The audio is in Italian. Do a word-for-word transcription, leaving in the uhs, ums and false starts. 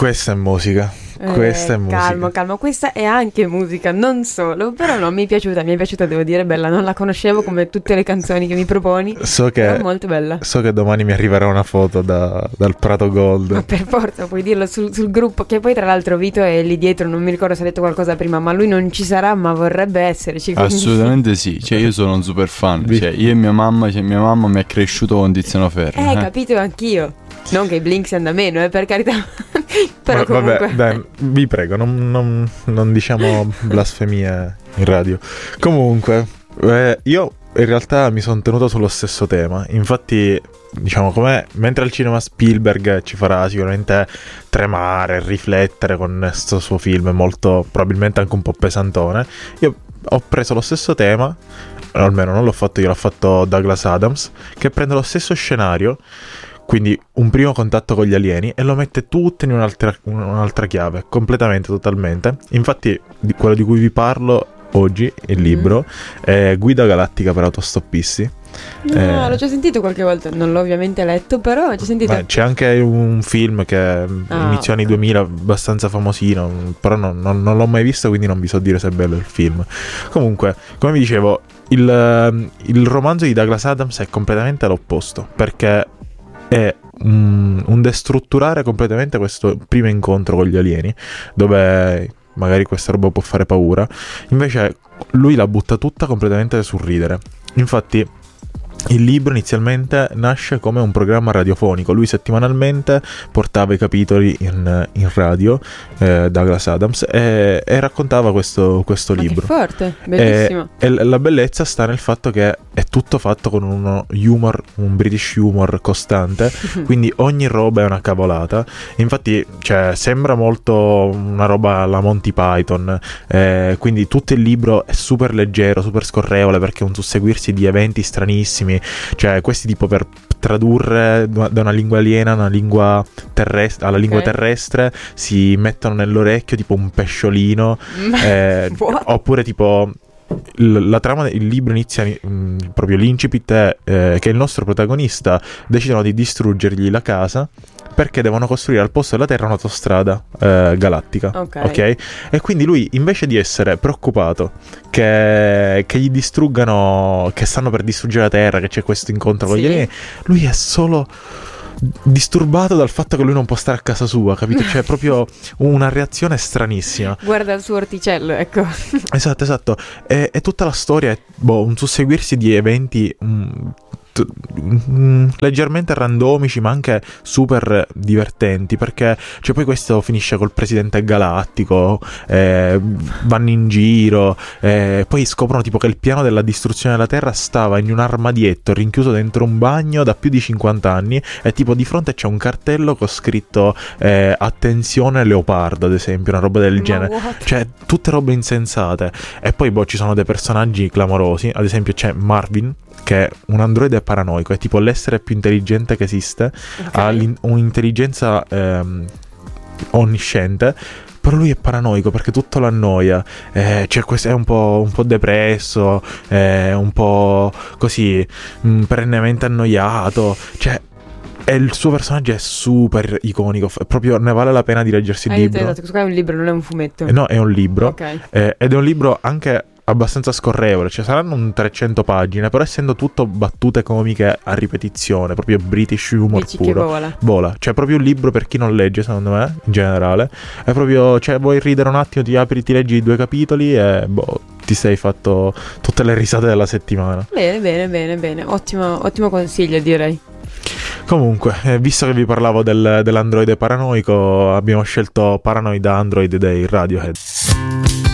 Questa è musica. Questa Eh, è musica. calmo, calmo, questa è anche musica, non solo, però no, mi è piaciuta, mi è piaciuta, devo dire, bella, non la conoscevo come tutte le canzoni che mi proponi, So però che, molto bella. so che domani mi arriverà una foto da- dal Prato Gold. Ma per forza puoi dirlo sul, sul gruppo, che poi tra l'altro Vito è lì dietro, non mi ricordo se ha detto qualcosa prima, ma lui non ci sarà, ma vorrebbe esserci. quindi- Assolutamente sì, cioè io sono un super fan, Vi- cioè io e mia mamma, cioè mia mamma mi ha cresciuto con Tiziano Ferro. Eh, capito anch'io. Non che i Blink siano da meno, eh, per carità. Però Ma- comunque... Vabbè, dai, vi prego, non, non- non diciamo blasfemie in radio. Comunque, eh, io in realtà mi sono tenuto sullo stesso tema. Infatti, diciamo, come mentre al cinema Spielberg ci farà sicuramente tremare, riflettere con questo suo film molto, probabilmente anche un po' pesantone, io ho preso lo stesso tema, o almeno non l'ho fatto io, l'ha fatto Douglas Adams, che prende lo stesso scenario, quindi un primo contatto con gli alieni, e lo mette tutto in un'altra, un'altra chiave, completamente, totalmente. Infatti, di quello di cui vi parlo oggi, il libro, è Guida Galattica per autostoppisti. No, Eh, l'ho già sentito qualche volta, non l'ho ovviamente letto, però ho già sentito. Beh, c'è anche un film che Ah, inizio anni ok. duemila, abbastanza famosino, però non, non- non l'ho mai visto, quindi non vi so dire se è bello il film. Comunque, come vi dicevo, il, il romanzo di Douglas Adams è completamente all'opposto, perché è un, un destrutturare completamente questo primo incontro con gli alieni, dove magari questa roba può fare paura. Invece lui la butta tutta completamente sul ridere. Infatti il libro inizialmente nasce come un programma radiofonico. Lui settimanalmente portava i capitoli in, in radio, eh, Douglas Adams, e, e raccontava questo, questo Ma libro. che forte, bellissimo. E, e la bellezza sta nel fatto che è tutto fatto con uno humor, un British humor costante, quindi ogni roba è una cavolata. Infatti, cioè, sembra molto una roba alla Monty Python, eh, quindi tutto il libro è super leggero, super scorrevole, perché è un susseguirsi di eventi stranissimi, cioè questi tipo per tradurre da una lingua aliena a una lingua terrestre, alla lingua Ok. terrestre, si mettono nell'orecchio tipo un pesciolino, eh, What? oppure tipo l- la trama del libro inizia, mh, proprio l'incipit è eh, che il nostro protagonista decidono di distruggergli la casa perché devono costruire al posto della Terra un'autostrada eh, galattica. Ok. Ok? E quindi lui, invece di essere preoccupato che, che gli distruggano, che stanno per distruggere la Terra, che c'è questo incontro con Sì. gli alieni, lui è solo disturbato dal fatto che lui non può stare a casa sua, capito? C'è proprio una reazione stranissima. Guarda il suo orticello, ecco. Esatto, esatto. E, e tutta la storia è boh, un susseguirsi di eventi mm, t- mm, leggermente randomici, ma anche super divertenti, perché cioè, poi questo finisce col presidente galattico, eh, vanno in giro, eh, poi scoprono tipo che il piano della distruzione della Terra stava in un armadietto rinchiuso dentro un bagno da più di cinquanta anni, e tipo di fronte c'è un cartello con scritto eh, attenzione leopardo, ad esempio, una roba del Ma genere. what? Cioè, tutte robe insensate. E poi, boh, ci sono dei personaggi clamorosi. Ad esempio, c'è Marvin, che è un androide paranoico. È tipo l'essere più intelligente che esiste. Ok. Ha l'in- un'intelligenza ehm, onnisciente. Però lui è paranoico perché tutto lo annoia. Eh, cioè, questo è un po', un po' depresso. È un po' così, mh, perennemente annoiato. Cioè. E il suo personaggio è super iconico. f- Proprio ne vale la pena di leggersi il Hai detto, libro. esatto, questo qua è un libro, non è un fumetto. Eh, no, è un libro. Ok. Eh, ed è un libro anche abbastanza scorrevole, cioè saranno un trecento pagine, però essendo tutto battute comiche a ripetizione, proprio British humor Dici che puro. vola. Vola, cioè proprio un libro per chi non legge, secondo me, in generale. È proprio, cioè vuoi ridere un attimo, ti apri, ti leggi i due capitoli e boh, ti sei fatto tutte le risate della settimana. Bene, bene, bene, bene. Ottimo, ottimo consiglio, direi. Comunque, eh, visto che vi parlavo del, dell'androide paranoico, abbiamo scelto Paranoid Android dei Radiohead.